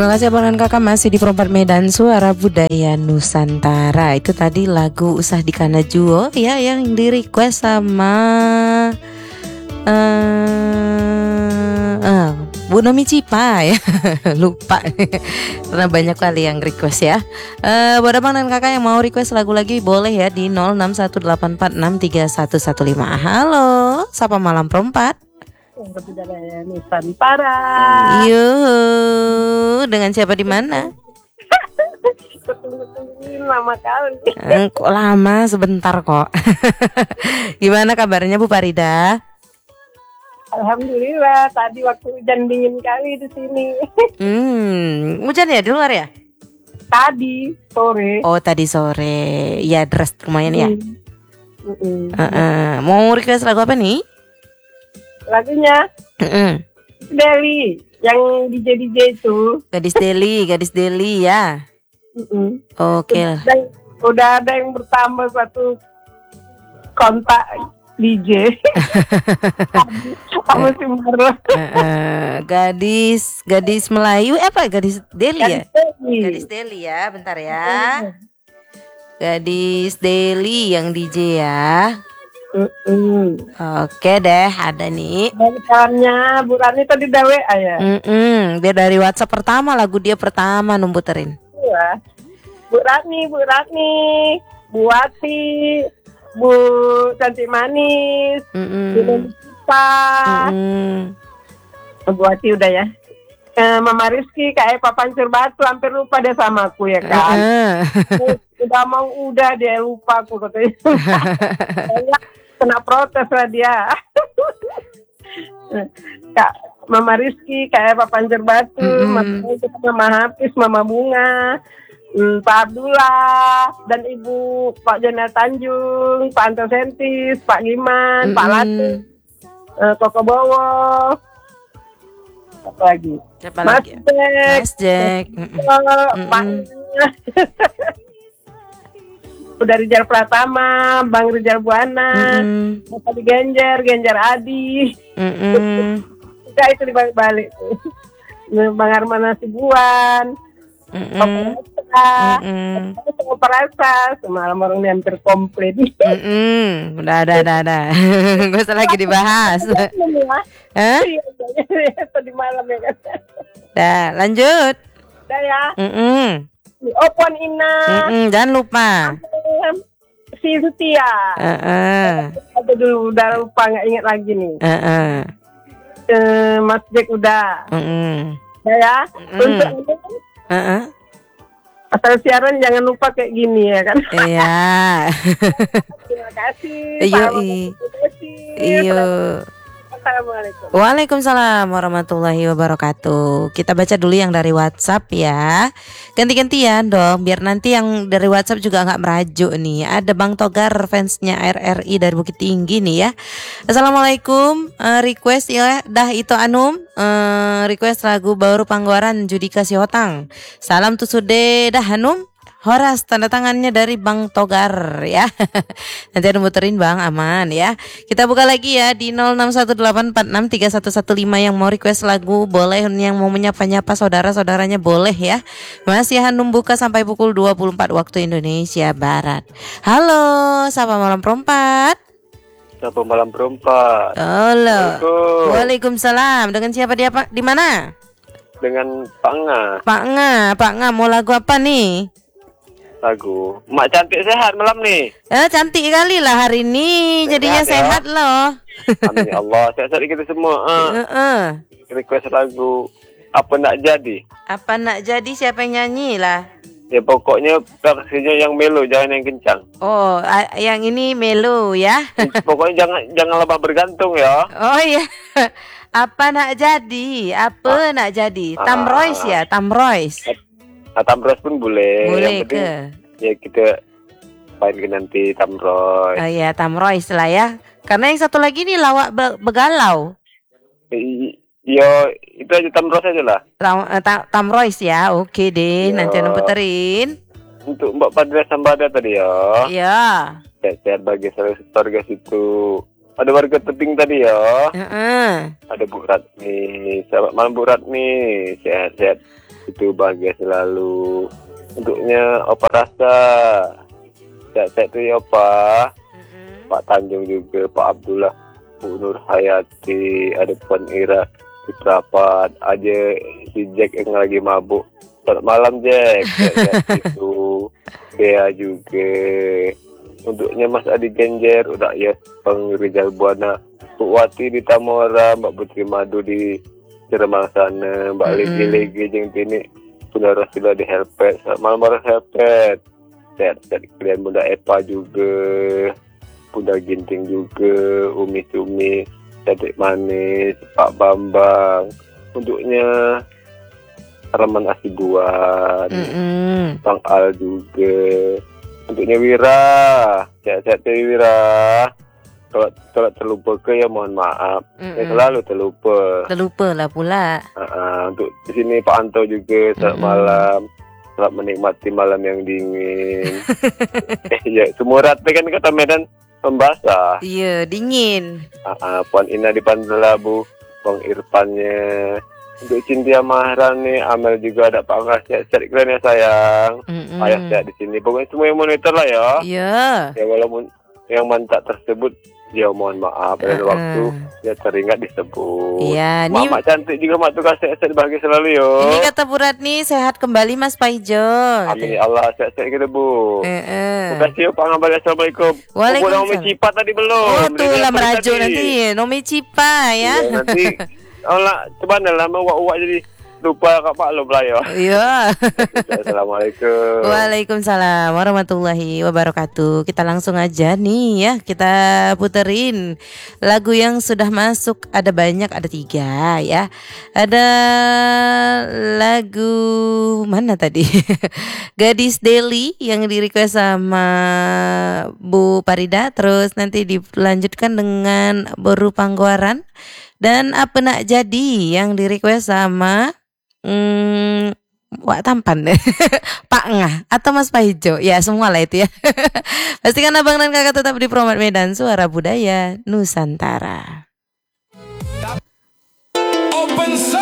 Terima kasih Abang dan Kakak masih di Perempat Medan Suara Budaya Nusantara. Itu tadi lagu Usah Dikana Juo ya yang di request sama Bu Nomi Cipa ya. Lupa karena banyak kali yang request ya. Buat Abang dan Kakak yang mau request lagu lagi boleh ya di 0618431115. Halo, sapa malam perempat. Budaya Nusantara. Yuh, dengan siapa di mana? Lama kali. Kok lama? Sebentar kok. Gimana kabarnya Bu Farida? Alhamdulillah, tadi waktu hujan dingin kali di sini. Hujan ya di luar ya? Tadi sore. Oh, tadi sore. Ya, deras lumayan ya. Mau request lagu apa nih? Lagunya Deli, yang DJ itu. Gadis Deli ya. Oke. Udah ada yang bertambah satu kontak DJ. Kamu sih baru. Gadis Melayu apa Gadis Deli ya? Gadis Deli ya, bentar ya. Gadis Deli yang DJ ya. Oke deh, ada nih. Bentarnya Bu Rani tadi udah WA ya? Dia dari WhatsApp pertama, lagu dia pertama numputerin. Iya. Bu Rani, Bu Wati, Bu Cantik Manis, Bu Nisa, Bu Wati udah ya. Mama Rizky, Kak Eva Pancur Batu, hampir lupa deh sama aku ya kan. Udah dia lupa aku katanya. Kena protes lah dia. Kak Mama Rizky, Kak Eva Pancur Batu, Mama Hafiz, Mama Bunga, Pak Abdullah, dan Ibu Pak Jonel Tanjung, Pak Anto Sentis, Pak Giman, Pak Latif, Koko Bowo, apa lagi? Mas Jack, Pak udah Rijal Pratama, Bang Rijal Buana, Bapak Genjar Adi, enggak itu dibalik-balik, Bang Arman Nasibuan, Perasa, semalam orang ini hampir komplit. Udah. Gak usah lagi dibahas. Tadi malam ya kan. Dah, lanjut. Udah ya. Puan Ina. Jangan lupa. Cynthia. Ada dulu, udah lupa, nggak ingat lagi nih. Mas Jack udah. Udah ya. Untuk asal siaran jangan lupa kayak gini ya kan. Iya. Terima kasih. Iyo. Assalamualaikum. Waalaikumsalam warahmatullahi wabarakatuh. Kita baca dulu yang dari WhatsApp ya. Ganti-gantian dong, biar nanti yang dari WhatsApp juga nggak merajuk nih. Ada Bang Togar, fansnya RRI dari Bukit Tinggi nih ya. Assalamualaikum. Request ya, dah itu Anum. Request lagu Bauru Panggoran Judika Siotang. Salam tusude dah Anum. Horas, tanda tangannya dari Bang Togar ya. Nanti ada muterin Bang, aman ya. Kita buka lagi ya di 0618463115 yang mau request lagu boleh, yang mau menyapa-nyapa saudara-saudaranya boleh ya. Masih Hanum buka sampai pukul 24 waktu Indonesia Barat. Halo, sapa malam perempat. Sapa malam perempat. Halo. Waalaikumsalam. Dengan siapa dia Pak? Di mana? Dengan Pak Nga, mau lagu apa nih? Lagu Mak Cantik Sehat malam nih. Cantik kali lah hari ini. Jadinya sehat loh. Amin ya Allah. Sehat-sehat kita semua. Request lagu Apa Nak Jadi. Apa Nak Jadi, siapa yang nyanyi lah? Ya pokoknya versinya yang melo, jangan yang kencang. Oh, yang ini melo ya. Pokoknya jangan lebah bergantung ya. Oh iya. Apa nak jadi? Apa nak jadi? Tam Royce ya, Tam Royce. Tam Royce pun boleh. Boleh yang penting, ke? ya kita main nanti Tam Royce. Oh iya, Tam Royce lah ya. Karena yang satu lagi nih lawak begalau. Yo, itu aja Tam Royce aja lah. Tam Royce ya, oke deh. Yo. Nanti Anu puterin. Untuk Mbak Padra Sambada tadi ya. Iya. Sehat bagi keluarga situ. Ada warga Tebing tadi ya. Ada Bu Ratmi. Selamat malam Bu Ratmi. Sehat-sehat Itu bahagia selalu. Untuknya Opa Rasa. Sehat-sehat tuh ya Opa. Pak Tanjung juga, Pak Abdullah, Bu Nur Hayati, ada Puan Ira, Rapat, aja si Jack yang lagi mabuk. Selamat malam Jack. Itu Bea juga. Untuknya Mas Adi Genjer, udah ya Bang Rizal Buana, Bu Wati di Tamora, Mbak Putri Madu di Ciremang sana, Mbak Legi jeung Tini, Bunda Rosila di Helpet. Selamat malam bareng Helpet. Sehat-sehat kalian, Bunda Epa juga, Bunda Ginting juga, Umi Cumi, Cantik Manis, Pak Bambang. Untuknya Arman Asibuan, Bang Al juga. Untuknya Wira, sehat-sehat Wira. Kalau terlupa ke ya mohon maaf. Ya selalu terlupa. Terlupa lah pula. Untuk di sini Pak Anto juga, selamat malam. Selamat menikmati malam yang dingin. Ya, semua rata kan kata Medan membasah. Iya, dingin. Puan Ina di Pandelabu, Bang Irfannya. Untuk Cynthia Maharani, Amel juga ada Pak Angga, sehat-sehat kalian ya sayang. Ayah sehat di sini. Pokoknya semua yang monitor lah ya. Iya. Ya walaupun yang mantak tersebut, ya mohon maaf pada waktu ya teringat disebut. Iya, Mak cantik juga mak tukar sehat-sehat bahagia selalu yo. Ini kata Bu Ratni sehat kembali Mas Paijo. Amin ya Allah, sehat-sehat kita Bu. Terima kasih Pak Ngabal. Assalamualaikum. Waalaikumsalam. Nomi Cipa tadi belum? Oh tuh lah merajuk nanti Nomi Cipa ya. Nanti Allah coba lama uak-uak jadi lupa Kak Pak lo belayo. Iya. Assalamualaikum. Waalaikumsalam warahmatullahi wabarakatuh. Kita langsung aja nih ya, kita puterin lagu yang sudah masuk. Ada banyak, ada 3 ya. Ada lagu mana tadi? Gadis Deli yang di request sama Bu Parida. Terus nanti dilanjutkan dengan Boru Panggoaran. Dan Apa Nak Jadi yang di request sama Wak Tampan Pak Ngah atau Mas Paijo. Ya semua lah itu ya. Pastikan abang dan kakak tetap di Promat Medan, Suara Budaya Nusantara. Open